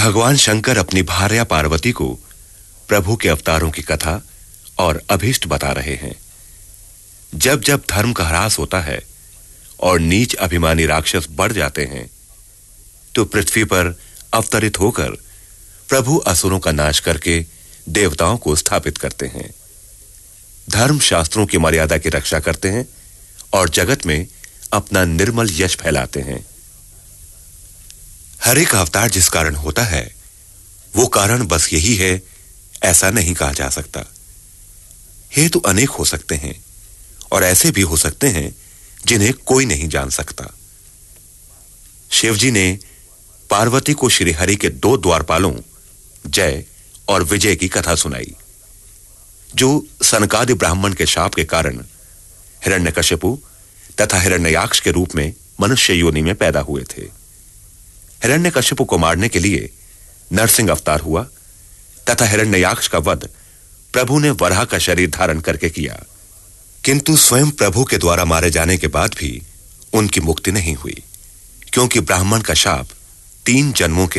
भगवान शंकर अपनी भार्या पार्वती को प्रभु के अवतारों की कथा और अभीष्ट बता रहे हैं। जब जब धर्म का ह्रास होता है और नीच अभिमानी राक्षस बढ़ जाते हैं, तो पृथ्वी पर अवतरित होकर प्रभु असुरों का नाश करके देवताओं को स्थापित करते हैं। धर्म शास्त्रों की मर्यादा की रक्षा करते हैं और जगत में अपना निर्मल यश फैलाते हैं। हर एक अवतार जिस कारण होता है, वो कारण बस यही है, ऐसा नहीं कहा जा सकता। हेतु अनेक हो सकते हैं और ऐसे भी हो सकते हैं जिन्हें कोई नहीं जान सकता। शिवजी ने पार्वती को श्री हरि के 2 द्वारपालों जय और विजय की कथा सुनाई, जो सनकादि ब्राह्मण के शाप के कारण हिरण्यकशिपु तथा हिरण्ययाक्ष के रूप में मनुष्य योनि में पैदा हुए थे। हिरण्यकशिपु को मारने के लिए नरसिंह अवतार हुआ तथा हिरण्ययाक्ष का वध प्रभु ने वराह का शरीर धारण करके किया, किंतु स्वयं प्रभु के द्वारा मारे जाने के बाद भी उनकी मुक्ति नहीं हुई, क्योंकि ब्राह्मण का शाप 3 जन्मों के